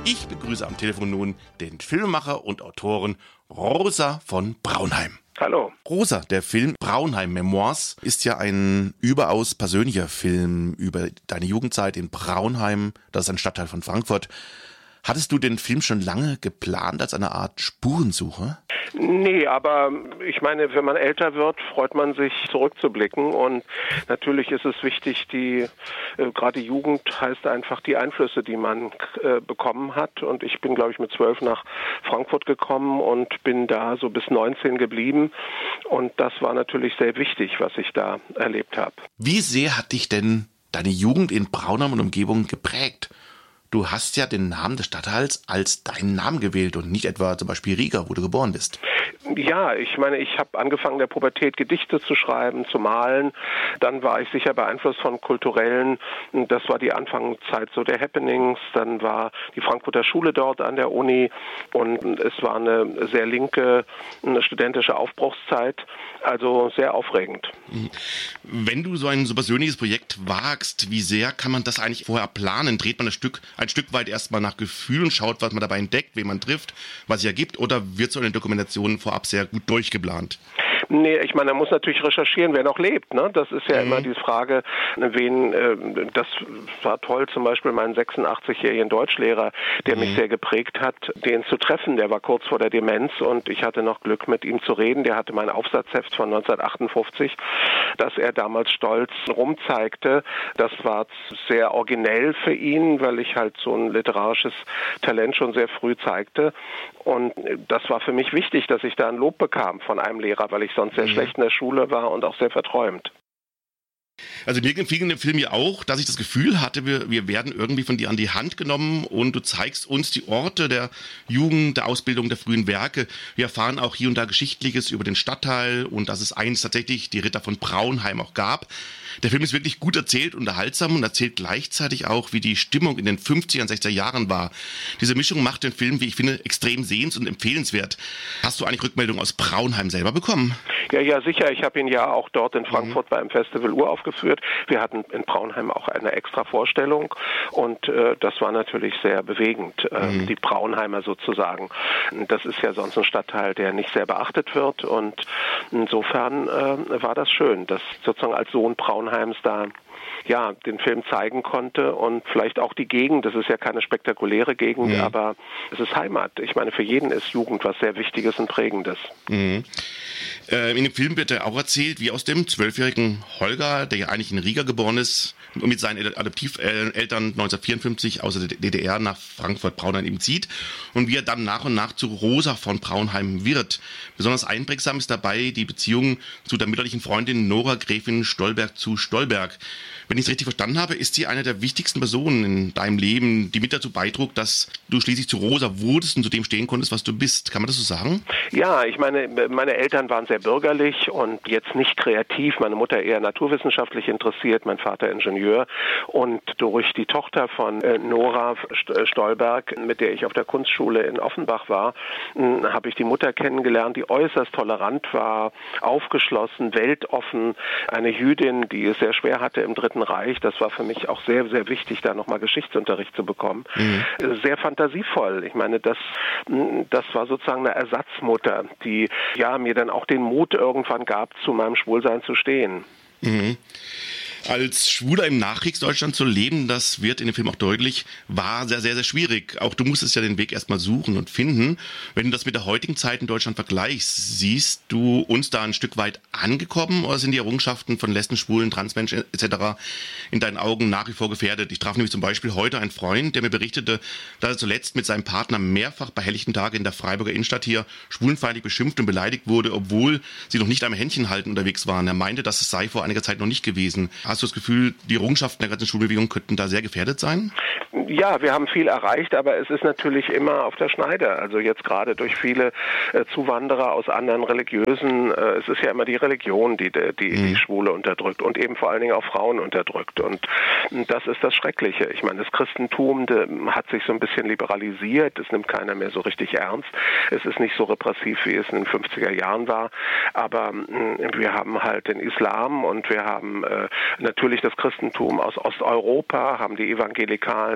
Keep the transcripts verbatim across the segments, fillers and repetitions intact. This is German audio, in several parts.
Ich begrüße am Telefon nun den Filmemacher und Autoren Rosa von Braunheim. Hallo. Rosa, der Film Braunheim Memoirs ist ja ein überaus persönlicher Film über deine Jugendzeit in Braunheim. Das ist ein Stadtteil von Frankfurt. Hattest du den Film schon lange geplant als eine Art Spurensuche? Nee, aber ich meine, wenn man älter wird, freut man sich zurückzublicken und natürlich ist es wichtig, die äh, gerade Jugend heißt einfach die Einflüsse, die man äh, bekommen hat und ich bin, glaube ich, mit zwölf nach Frankfurt gekommen und bin da so bis neunzehn geblieben und das war natürlich sehr wichtig, was ich da erlebt habe. Wie sehr hat dich denn deine Jugend in Braunheim und Umgebung geprägt? Du hast ja den Namen des Stadtteils als deinen Namen gewählt und nicht etwa zum Beispiel Riga, wo du geboren bist. Ja, ich meine, ich habe angefangen, in der Pubertät Gedichte zu schreiben, zu malen. Dann war ich sicher beeinflusst von kulturellen, das war die Anfangszeit so der Happenings. Dann war die Frankfurter Schule dort an der Uni und es war eine sehr linke, eine studentische Aufbruchszeit. Also sehr aufregend. Wenn du so ein so persönliches Projekt wagst, wie sehr kann man das eigentlich vorher planen? Dreht man ein Stück, ein Stück weit erstmal nach Gefühl und schaut, was man dabei entdeckt, wen man trifft, was sich ergibt? Oder wird so eine Dokumentation vorab sehr gut durchgeplant? Nee, ich meine, man muss natürlich recherchieren, wer noch lebt. Ne? Das ist ja mhm. immer die Frage, wen, äh, das war toll, zum Beispiel meinen sechsundachtzigjährigen Deutschlehrer, der mhm. mich sehr geprägt hat, den zu treffen. Der war kurz vor der Demenz und ich hatte noch Glück, mit ihm zu reden. Der hatte mein Aufsatzheft von neunzehnhundertachtundfünfzig, das er damals stolz rumzeigte. Das war sehr originell für ihn, weil ich halt so ein literarisches Talent schon sehr früh zeigte. Und das war für mich wichtig, dass ich da ein Lob bekam von einem Lehrer, weil ich sonst sehr mhm. schlecht in der Schule war und auch sehr verträumt. Also mir gefiel in dem Film ja auch, dass ich das Gefühl hatte, wir, wir werden irgendwie von dir an die Hand genommen und du zeigst uns die Orte der Jugend, der Ausbildung, der frühen Werke. Wir erfahren auch hier und da Geschichtliches über den Stadtteil und dass es einst tatsächlich die Ritter von Braunheim auch gab. Der Film ist wirklich gut erzählt, unterhaltsam und erzählt gleichzeitig auch, wie die Stimmung in den fünfziger und sechziger Jahren war. Diese Mischung macht den Film, wie ich finde, extrem sehens- und empfehlenswert. Hast du eigentlich Rückmeldungen aus Braunheim selber bekommen? Ja, ja, sicher. Ich habe ihn ja auch dort in Frankfurt mhm. beim Festival uraufgeführt. Wir hatten in Braunheim auch eine extra Vorstellung und äh, das war natürlich sehr bewegend, äh, mhm. die Braunheimer sozusagen. Das ist ja sonst ein Stadtteil, der nicht sehr beachtet wird und insofern äh, war das schön, dass sozusagen als Sohn Braunheims da ja, den Film zeigen konnte und vielleicht auch die Gegend, das ist ja keine spektakuläre Gegend, mhm. aber es ist Heimat. Ich meine, für jeden ist Jugend was sehr Wichtiges und Prägendes. Mhm. Äh, in dem Film wird ja auch erzählt, wie aus dem zwölfjährigen Holger, der ja eigentlich in Riga geboren ist, mit seinen Adoptiveltern neunzehnhundertvierundfünfzig aus der D D R nach Frankfurt-Braunheim eben zieht und wie er dann nach und nach zu Rosa von Braunheim wird. Besonders einprägsam ist dabei die Beziehung zu der mütterlichen Freundin Nora Gräfin Stolberg zu Stolberg. Wenn ich es richtig verstanden habe, ist sie eine der wichtigsten Personen in deinem Leben, die mit dazu beitrug, dass du schließlich zu Rosa wurdest und zu dem stehen konntest, was du bist. Kann man das so sagen? Ja, ich meine, meine Eltern waren sehr bürgerlich und jetzt nicht kreativ. Meine Mutter eher naturwissenschaftlich interessiert, mein Vater Ingenieur. Und durch die Tochter von äh, Nora Stolberg, mit der ich auf der Kunstschule in Offenbach war, mh, habe ich die Mutter kennengelernt, die äußerst tolerant war, aufgeschlossen, weltoffen. Eine Jüdin, die es sehr schwer hatte im Dritten Reich. Das war für mich auch sehr, sehr wichtig, da nochmal Geschichtsunterricht zu bekommen. Mhm. Sehr fantasievoll. Ich meine, das, das war sozusagen eine Ersatzmutter, die ja mir dann auch den Mut irgendwann gab, zu meinem Schwulsein zu stehen. Mhm. Als Schwuler im Nachkriegsdeutschland zu leben, das wird in dem Film auch deutlich, war sehr, sehr, sehr schwierig. Auch du musstest ja den Weg erstmal suchen und finden. Wenn du das mit der heutigen Zeit in Deutschland vergleichst, siehst du uns da ein Stück weit angekommen oder sind die Errungenschaften von Lesben, Schwulen, Transmenschen et cetera in deinen Augen nach wie vor gefährdet? Ich traf nämlich zum Beispiel heute einen Freund, der mir berichtete, dass er zuletzt mit seinem Partner mehrfach bei helllichten Tagen in der Freiburger Innenstadt hier schwulenfeindlich beschimpft und beleidigt wurde, obwohl sie noch nicht am Händchen halten unterwegs waren. Er meinte, das sei vor einiger Zeit noch nicht gewesen. Hast du das Gefühl, die Errungenschaften der ganzen Schulbewegung könnten da sehr gefährdet sein? Ja, wir haben viel erreicht, aber es ist natürlich immer auf der Schneide. Also jetzt gerade durch viele äh, Zuwanderer aus anderen religiösen, äh, es ist ja immer die Religion, die die, die, mhm. die Schwule unterdrückt und eben vor allen Dingen auch Frauen unterdrückt. Und das ist das Schreckliche. Ich meine, das Christentum de, hat sich so ein bisschen liberalisiert, es nimmt keiner mehr so richtig ernst. Es ist nicht so repressiv, wie es in den fünfziger Jahren war, aber mh, wir haben halt den Islam und wir haben äh, natürlich das Christentum aus Osteuropa, haben die Evangelikalen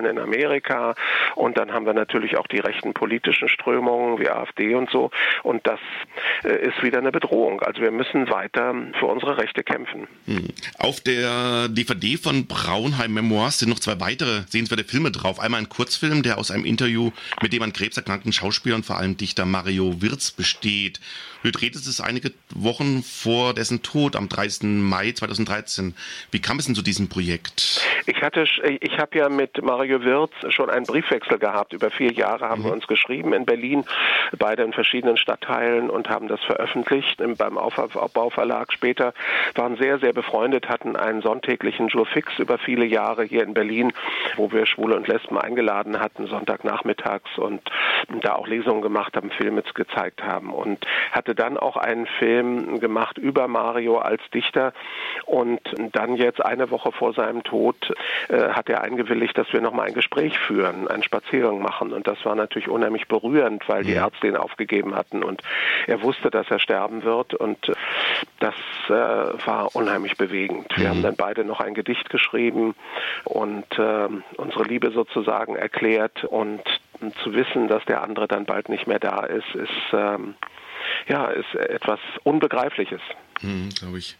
in Amerika. Und dann haben wir natürlich auch die rechten politischen Strömungen wie AfD und so. Und das äh, ist wieder eine Bedrohung. Also wir müssen weiter für unsere Rechte kämpfen. Hm. Auf der D V D von Braunheim Memoirs sind noch zwei weitere sehenswerte Filme drauf. Einmal ein Kurzfilm, der aus einem Interview mit dem an Krebs erkrankten Schauspieler und vor allem Dichter Mario Wirz besteht. Du drehtest es einige Wochen vor dessen Tod am dreißigsten Mai zweitausenddreizehn. Wie kam es denn zu diesem Projekt? Ich hatte, ich habe ja mit Mario Wirz schon einen Briefwechsel gehabt. Über vier Jahre haben mhm. wir uns geschrieben in Berlin, beide in verschiedenen Stadtteilen und haben das veröffentlicht beim Aufbauverlag. Später waren sehr, sehr befreundet, hatten einen sonntäglichen Jour fix über viele Jahre hier in Berlin, wo wir Schwule und Lesben eingeladen hatten, Sonntagnachmittags und da auch Lesungen gemacht haben, Filme gezeigt haben und hatte dann auch einen Film gemacht über Mario als Dichter und dann jetzt eine Woche vor seinem Tod äh, hat er eingewilligt, dass wir nochmal ein Gespräch führen, einen Spaziergang machen und das war natürlich unheimlich berührend, weil die Ärzte ihn aufgegeben hatten und er wusste, dass er sterben wird und das äh, war unheimlich bewegend. Wir mhm. haben dann beide noch ein Gedicht geschrieben und äh, unsere Liebe sozusagen erklärt und zu wissen, dass der andere dann bald nicht mehr da ist, ist ähm, ja, ist etwas Unbegreifliches. Hm, glaube ich.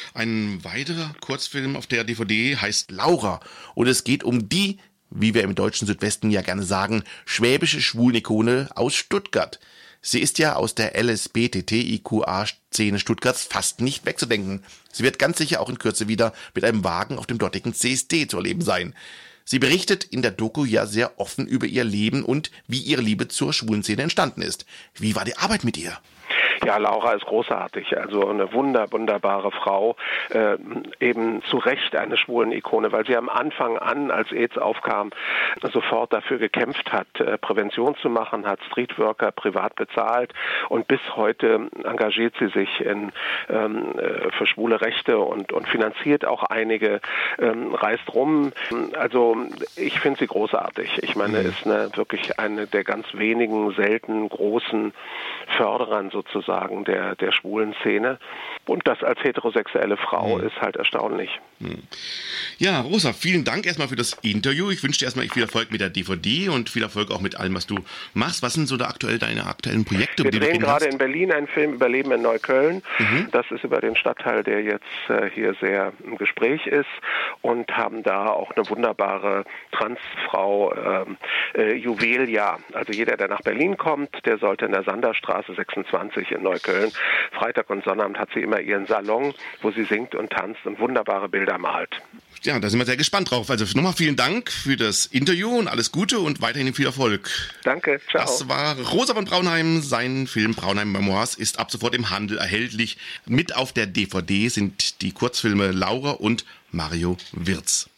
Ein weiterer Kurzfilm auf der D V D heißt Laura und es geht um die, wie wir im deutschen Südwesten ja gerne sagen, schwäbische Schwulenikone aus Stuttgart. Sie ist ja aus der L S B T T I Q A-Szene Stuttgarts fast nicht wegzudenken. Sie wird ganz sicher auch in Kürze wieder mit einem Wagen auf dem dortigen C S D zu erleben sein. Sie berichtet in der Doku ja sehr offen über ihr Leben und wie ihre Liebe zur Schwulenszene entstanden ist. Wie war die Arbeit mit ihr? Ja, Laura ist großartig, also eine wunder, wunderbare Frau, äh, eben zu Recht eine Schwulen-Ikone, weil sie am Anfang an, als AIDS aufkam, sofort dafür gekämpft hat, äh, Prävention zu machen, hat Streetworker privat bezahlt und bis heute engagiert sie sich in, ähm, für schwule Rechte und, und finanziert auch einige, ähm, reist rum. Also ich finde sie großartig. Ich meine, ist eine, wirklich eine der ganz wenigen, selten großen Förderern sozusagen der, der schwulen Szene. Und das als heterosexuelle Frau mhm. ist halt erstaunlich. Ja, Rosa, vielen Dank erstmal für das Interview. Ich wünsche dir erstmal viel Erfolg mit der D V D und viel Erfolg auch mit allem, was du machst. Was sind so da aktuell deine aktuellen Projekte? Wir drehen gerade in Berlin einen Film Überleben in Neukölln. Mhm. Das ist über den Stadtteil, der jetzt äh, hier sehr im Gespräch ist und haben da auch eine wunderbare Transfrau, ähm, äh, Juwelia. Also jeder, der nach Berlin kommt, der sollte in der Sanderstraße sechsundzwanzig in Neukölln. Freitag und Sonnabend hat sie immer ihren Salon, wo sie singt und tanzt und wunderbare Bilder malt. Ja, da sind wir sehr gespannt drauf. Also nochmal vielen Dank für das Interview und alles Gute und weiterhin viel Erfolg. Danke, ciao. Das war Rosa von Braunheim. Sein Film Braunheim Memoirs ist ab sofort im Handel erhältlich. Mit auf der D V D sind die Kurzfilme Laura und Mario Wirz.